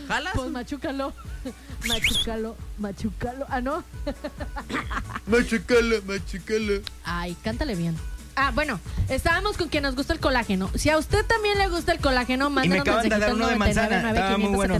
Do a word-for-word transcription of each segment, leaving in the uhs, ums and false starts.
¿Jalas? Pues machúcalo. Machúcalo, machúcalo. Ah, ¿no? Machucalo, machucalo. Ay, cántale bien. Ah, bueno, estábamos con que nos gusta el colágeno. Si a usted también le gusta el colágeno, mándanos acaban de dar mensajito uno de manzana. Estaba muy bueno.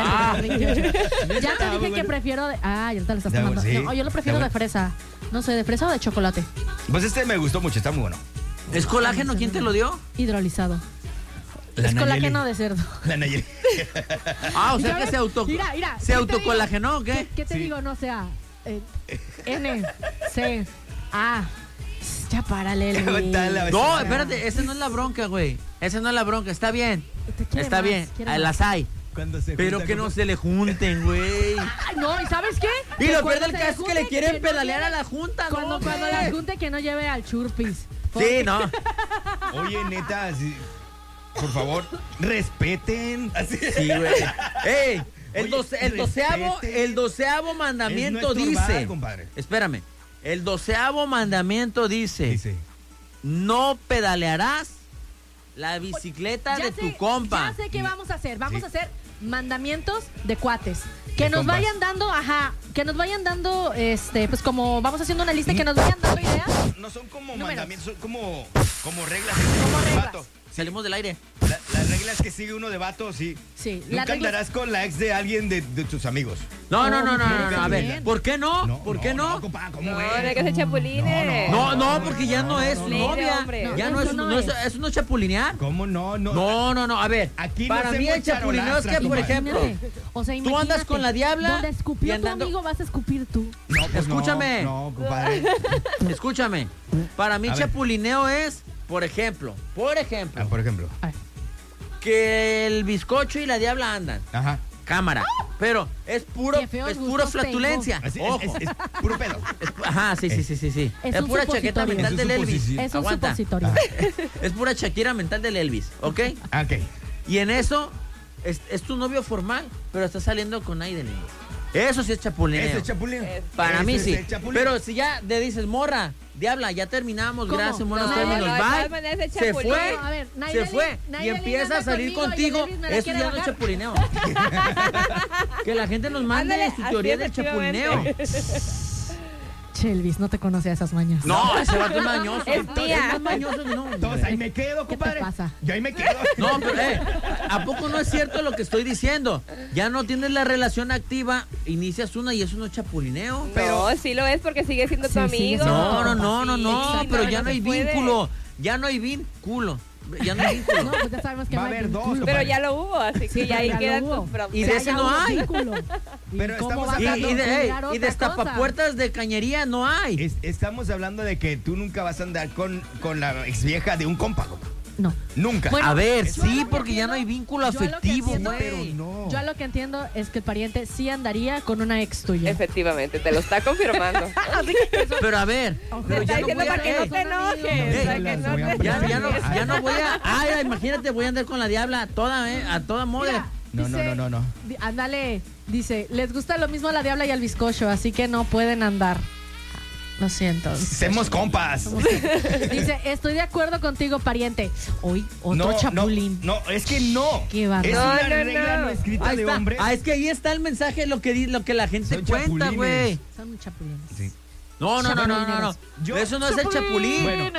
Ya te dije que prefiero de... Ah, ya te lo estás Ya, tomando. sí. No, yo lo prefiero Ya, de fresa. No sé, ¿de fresa o de chocolate? Pues este me gustó mucho, está muy bueno. ¿Es colágeno? ¿Quién te lo dio? Hidrolizado. La es Nayeli. colágeno de cerdo. La Nayeli. Ah, o sea ¿Sabes? que se auto... Mira, mira, ¿Se ¿qué te autocolagenó o ¿Qué, qué? qué te Sí. digo? No sea eh, N, C, A. Ya párale, Luis. Aguanta la- No, espérate, esa no es la bronca, güey. Esa no es la bronca, está bien. Te quiere Está más, bien, quiere ah, más. las hay. Cuando se Pero junta que con- no se le junten, güey. Ay, no, ¿y sabes qué? Y Que lo cuando peor del se caso es que le junte, quieren no pedalear lleve- a la junta, Cuando, ¿no? cuando güey? la junte, que no lleve al churpis. Sí, no. Oye, neta, sí, por favor, respeten. Así. Sí, güey. ¡Ey! El, Oye, doce- el doceavo, respete. el doceavo mandamiento Es no estorbar, dice. compadre. Espérame. El doceavo mandamiento dice: Dice. no pedalearás la bicicleta Ya de sé, tu compa. Ya sé qué vamos a hacer. Vamos Sí. a hacer mandamientos de cuates. Que De nos compas. vayan dando, ajá, que nos vayan dando, este, pues como vamos haciendo una lista, que nos vayan dando ideas. No son como Números. mandamientos, son como, como reglas. Como de reglas. vato. Salimos del aire. La- las reglas que sigue uno de vato, sí. Sí, Nunca las reglas- andarás con la ex de alguien de, de tus amigos. No, no, no, no, no, no. A ver, También. ¿por qué no? ¿Por qué no? compa, ¿cómo No, ves? no hay que ser chapulines. No, no, porque ya no es su Ley de novia. hombre. Ya No, no es, eso no no es, es. eso no es chapulinear. ¿Cómo no? No. No, no, no. A ver, Aquí no para mí hacemos el chapulineo es que, por charolastras, ejemplo, Imagínate. O sea, tú imagínate, andas con la diabla Donde escupió y andando- tu amigo, vas a escupir tú. No, pues Escúchame. No, no, compadre. escúchame. Para mí A ver. chapulineo es, por ejemplo, por ejemplo, Ah, por ejemplo. que el bizcocho y la diabla andan. Ajá. Cámara. Pero es puro, Qué feos es pura gustos flatulencia. Así, Ojo. es, es, es puro pedo. Es- ajá, sí, sí, sí, sí, sí. Es Es, un pura chaqueta supositorio. mental Es un del Elvis. supositorio. Es un Aguanta. supositorio. Es pura Shakira mental del Elvis, ¿ok? Ah, ok. Y en eso es, es tu novio formal, pero está saliendo con Aiden. Eso sí es chapulineo. Ese es chapulín. Es- Para Ese mí es sí. el chapulín. Pero si ya le dices, morra, diabla, ya terminamos, ¿Cómo? gracias, buenos No, términos, no, de bye. todas maneras es Se chapulín. fue, No, a ver, se Nayeli- fue y Nayeli empieza a anda salir conmigo y el contigo. Elvis me la Eso quiere ya no es bajar. chapulineo. Que la gente nos mande Ándale, su así teoría del efectivamente. chapulineo. Chelvis, no te conocía esas mañas. No, ese vato es mañoso. Es mía. más mañoso que no. Entonces ahí me quedo, ¿Qué te compadre. pasa? Yo ahí me quedo. No, pero, eh, ¿a poco no es cierto lo que estoy diciendo? Ya no tienes la relación activa, inicias una y eso no es chapulineo. No, sí lo es porque sigue siendo tu Sí, sigue amigo. siendo No, no, no, no, no, Exacto, pero ya no se hay puede. vínculo. Ya no hay vínculo. Ya no hay vínculo. No, pues ya sabemos que Va a no hay haber dos, vínculo. Pero ya lo hubo, así que ya ahí Ya lo quedan hubo. tus fronteras. Y de ese Ya no hubo hay. vínculo. ¿Y Pero cómo estamos vas Y, a hablando- y de, ey, conjugar y de otra cosa? destapapuertas de cañería no hay. Es- estamos hablando de que tú nunca vas a andar con, con la ex vieja de un compa, compa. No. Nunca. Bueno, A ver, yo a sí, lo que porque ya no hay entiendo- vínculo yo a lo que afectivo, entiendo- güey. Pero no. Yo a lo que entiendo es que el pariente sí andaría con una ex tuya. Efectivamente, te lo está confirmando. Pero a ver, Ojo. pero Te está ya no diciendo voy a... para que no ey, te enojes. Ey, Para que no voy a te ya, ya no, enojes. ya no voy a... Ay, imagínate, voy a andar con la diabla a toda, eh, a toda moda. Mira, No, no, dice- no, no, no. di- Ándale, dice, les gusta lo mismo a la diabla y al bizcocho, así que no pueden andar. Lo siento. Semos compas. Dice, estoy de acuerdo contigo, pariente. Hoy, otro No, chapulín. No, no, es que no. Qué bárbaro. Es No, una no, regla no, no. escrita Ahí de está. hombre. Ah, es que ahí está el mensaje, lo que, di- lo que la gente Son cuenta, chapulines. güey. Son muy chapulines. Sí. No, no, no, no, no, no. Yo- Eso no es el chapulín. Bueno.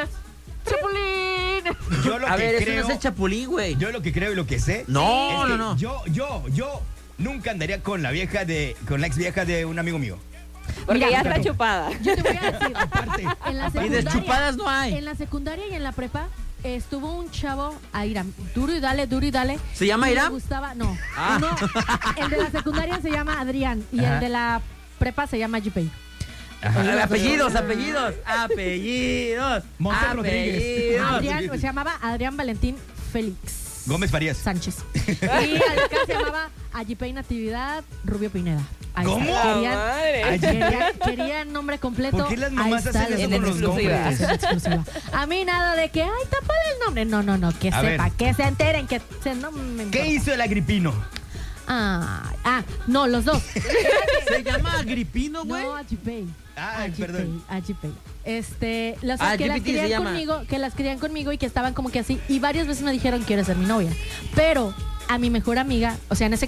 ¡Chapulín! Yo lo A que ver, eso creo, no es el chapulín, güey. yo lo que creo y lo que sé. No, es no, que no. Yo, yo, yo nunca andaría con la vieja de, con la ex vieja de un amigo mío. Porque Mira, ya está no. chupada. Yo te voy a decir, Aparte. en la Y de secundaria, chupadas no hay. en la secundaria y en la prepa estuvo un chavo, a Iram, duro y dale, duro y dale. ¿Se llama y le Iram? gustaba, no. Ah. Uno, el de la secundaria se llama Adrián y Ajá. el de la prepa se llama G-Pay. Ah, Apellidos, apellidos, apellidos. Montes Rodríguez. apellidos. Adrián, se llamaba Adrián Valentín Félix Gómez Farías. Sánchez. Y al acá se llamaba Agipey Natividad Rubio Pineda. Ahí está. ¿Cómo? ¡La Querían, madre! querían, querían nombre completo. ¿Por qué las Ahí mamás está hacen la eso en con los exclusiva. nombres? en exclusiva. A mí nada de que, ay, tápale el nombre. No, no, no, que A sepa, ver. que se enteren, que se no me importa. ¿Qué hizo el agripino? Ah, ah, no, los dos. Se llama Agripino, güey. No, Agipey. Ay, Agipey, perdón. Agipey. Este, las Ah, que las G P T se querían llama. conmigo, que las querían conmigo y que estaban como que así. Y varias veces me dijeron, quieres ser mi novia. Pero a mi mejor amiga, o sea, en ese